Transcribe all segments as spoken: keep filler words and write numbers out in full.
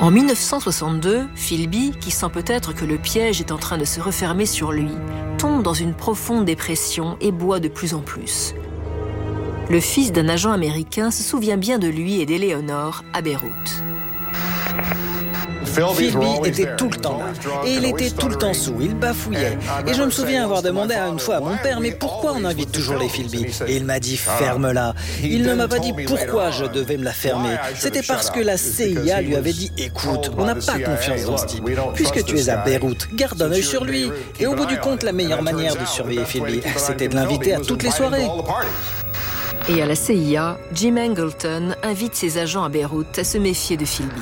En dix-neuf cent soixante-deux, Philby, qui sent peut-être que le piège est en train de se refermer sur lui, tombe dans une profonde dépression et boit de plus en plus. Le fils d'un agent américain se souvient bien de lui et d'Éléonore à Beyrouth. Philby était tout le temps là, et il était tout le temps saoul, il bafouillait. Et je me souviens avoir demandé une fois à mon père, mais pourquoi on invite toujours les Philby ? Et il m'a dit, ferme-la. Il ne m'a pas dit pourquoi je devais me la fermer. C'était parce que la C I A lui avait dit, écoute, on n'a pas confiance dans ce type. Puisque tu es à Beyrouth, garde un œil sur lui. Et au bout du compte, la meilleure manière de surveiller Philby, c'était de l'inviter à toutes les soirées. Et à la C I A, Jim Angleton invite ses agents à Beyrouth à se méfier de Philby.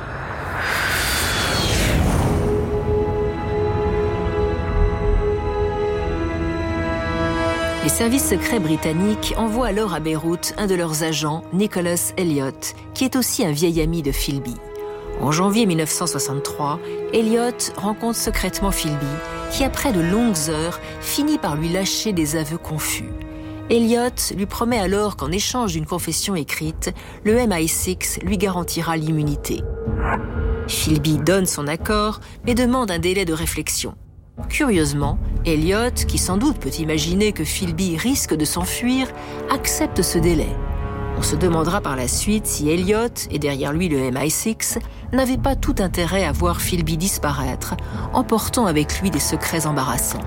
Les services secrets britanniques envoient alors à Beyrouth un de leurs agents, Nicholas Elliott, qui est aussi un vieil ami de Philby. En janvier dix-neuf cent soixante-trois, Elliott rencontre secrètement Philby, qui après de longues heures finit par lui lâcher des aveux confus. Elliott lui promet alors qu'en échange d'une confession écrite, le M I six lui garantira l'immunité. Philby donne son accord, mais demande un délai de réflexion. Curieusement, Elliott, qui sans doute peut imaginer que Philby risque de s'enfuir, accepte ce délai. On se demandera par la suite si Elliott, et derrière lui le M I six, n'avait pas tout intérêt à voir Philby disparaître, emportant avec lui des secrets embarrassants.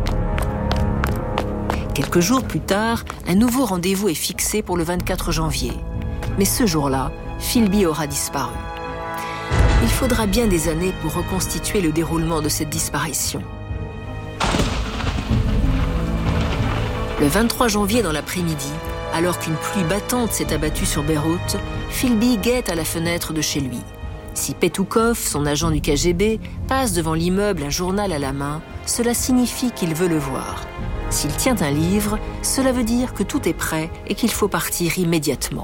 Quelques jours plus tard, un nouveau rendez-vous est fixé pour le vingt-quatre janvier. Mais ce jour-là, Philby aura disparu. Il faudra bien des années pour reconstituer le déroulement de cette disparition. Le vingt-trois janvier dans l'après-midi, alors qu'une pluie battante s'est abattue sur Beyrouth, Philby guette à la fenêtre de chez lui. Si Petoukov, son agent du K G B, passe devant l'immeuble un journal à la main, cela signifie qu'il veut le voir. S'il tient un livre, cela veut dire que tout est prêt et qu'il faut partir immédiatement.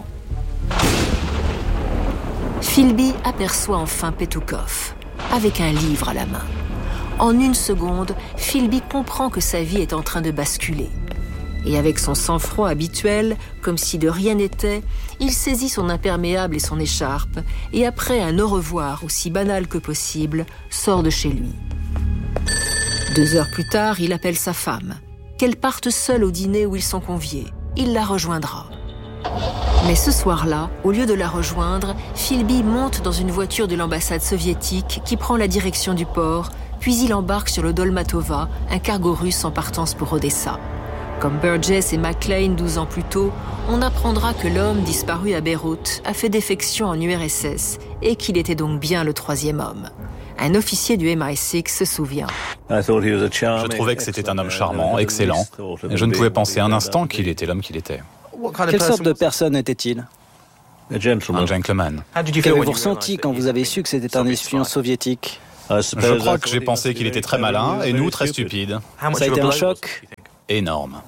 Philby aperçoit enfin Petoukov, avec un livre à la main. En une seconde, Philby comprend que sa vie est en train de basculer. Et avec son sang-froid habituel, comme si de rien n'était, il saisit son imperméable et son écharpe, et après un au revoir aussi banal que possible, sort de chez lui. Deux heures plus tard, il appelle sa femme. Qu'elle parte seule au dîner où ils sont conviés. Il la rejoindra. Mais ce soir-là, au lieu de la rejoindre, Philby monte dans une voiture de l'ambassade soviétique qui prend la direction du port, puis il embarque sur le Dolmatova, un cargo russe en partance pour Odessa. Comme Burgess et McLean douze ans plus tôt, on apprendra que l'homme disparu à Beyrouth a fait défection en U R S S et qu'il était donc bien le troisième homme. Un officier du M I six se souvient. Je trouvais que c'était un homme charmant, excellent, et je ne pouvais penser un instant qu'il était l'homme qu'il était. Quelle sorte de personne était-il ? Un gentleman. Qu'avez-vous ressenti quand vous avez su que c'était un espion soviétique ? Je crois que j'ai pensé qu'il était très malin et nous très stupides. Ça a été un choc ? Énorme.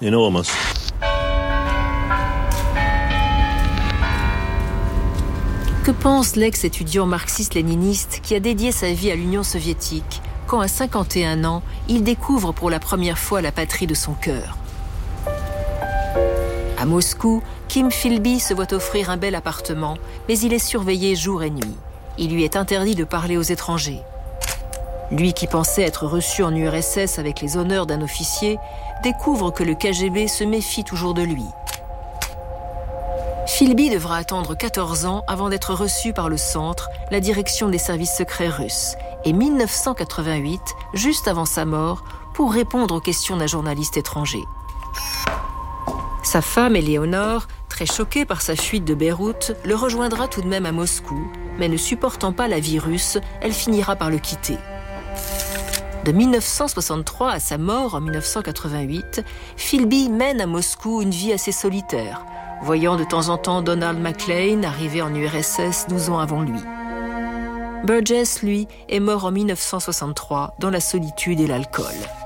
Que pense l'ex-étudiant marxiste-léniniste qui a dédié sa vie à l'Union soviétique quand, à cinquante et un ans, il découvre pour la première fois la patrie de son cœur ? À Moscou, Kim Philby se voit offrir un bel appartement, mais il est surveillé jour et nuit. Il lui est interdit de parler aux étrangers. Lui qui pensait être reçu en U R S S avec les honneurs d'un officier, découvre que le K G B se méfie toujours de lui. Philby devra attendre quatorze ans avant d'être reçu par le Centre, la direction des services secrets russes, et dix-neuf cent quatre-vingt-huit, juste avant sa mort, pour répondre aux questions d'un journaliste étranger. Sa femme, Éléonore, très choquée par sa fuite de Beyrouth, le rejoindra tout de même à Moscou, mais ne supportant pas la vie russe, elle finira par le quitter. De dix-neuf cent soixante-trois à sa mort en dix-neuf cent quatre-vingt-huit, Philby mène à Moscou une vie assez solitaire, voyant de temps en temps Donald McLean arriver en U R S S douze ans avant lui. Burgess, lui, est mort en dix-neuf cent soixante-trois dans la solitude et l'alcool.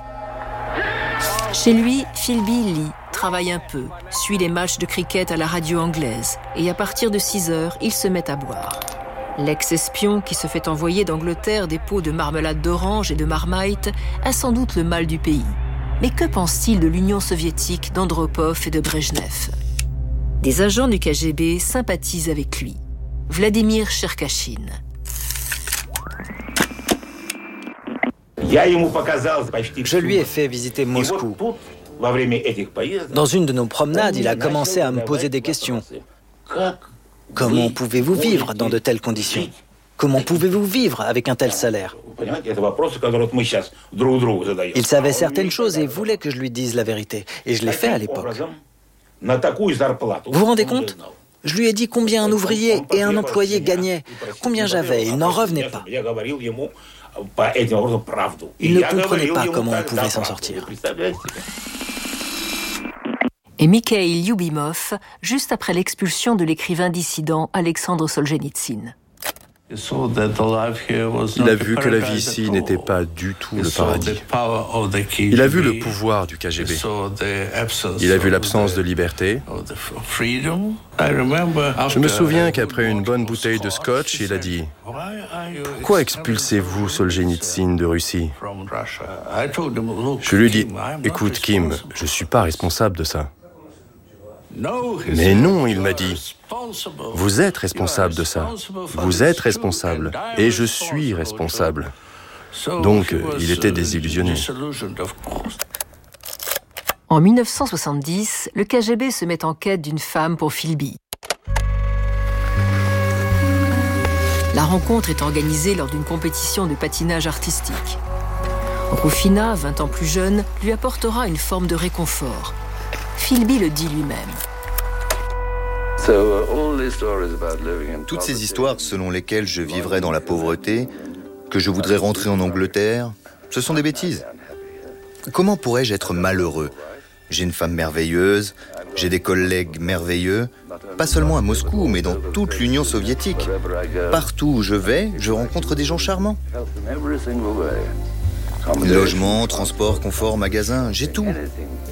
Chez lui, Philby lit, travaille un peu, suit les matchs de cricket à la radio anglaise et à partir de six heures, il se met à boire. L'ex-espion qui se fait envoyer d'Angleterre des pots de marmelade d'orange et de marmite a sans doute le mal du pays. Mais que pense-t-il de l'Union soviétique, d'Andropov et de Brejnev ? Des agents du K G B sympathisent avec lui. Vladimir Cherkashin. Je lui ai fait visiter Moscou. Dans une de nos promenades, il a commencé à me poser des questions. Comment pouvez-vous vivre dans de telles conditions ? Comment pouvez-vous vivre avec un tel salaire ? Il savait certaines choses et voulait que je lui dise la vérité. Et je l'ai fait à l'époque. Vous vous rendez compte ? Je lui ai dit combien un ouvrier et un employé gagnaient, combien j'avais. Il n'en revenait pas. Il ne comprenait pas comment on pouvait s'en sortir. Et Mikhail Lyubimov, juste après l'expulsion de l'écrivain dissident Alexandre Solzhenitsyn. Il a vu que la vie ici n'était pas du tout le paradis. Il a vu le pouvoir du K G B. Il a vu l'absence de liberté. Je me souviens qu'après une bonne bouteille de scotch, il a dit « Pourquoi expulsez-vous Solzhenitsyn de Russie ?» Je lui ai dit « Écoute, Kim, je ne suis pas responsable de ça. » Mais non, il m'a dit, vous êtes responsable de ça. Vous êtes responsable. Et je suis responsable. Donc, il était désillusionné. En mille neuf cent soixante-dix, le K G B se met en quête d'une femme pour Philby. La rencontre est organisée lors d'une compétition de patinage artistique. Rufina, vingt ans plus jeune, lui apportera une forme de réconfort. Philby le dit lui-même. Toutes ces histoires selon lesquelles je vivrais dans la pauvreté, que je voudrais rentrer en Angleterre, ce sont des bêtises. Comment pourrais-je être malheureux ? J'ai une femme merveilleuse, j'ai des collègues merveilleux, pas seulement à Moscou, mais dans toute l'Union soviétique. Partout où je vais, je rencontre des gens charmants. Logement, transport, confort, magasin, j'ai tout.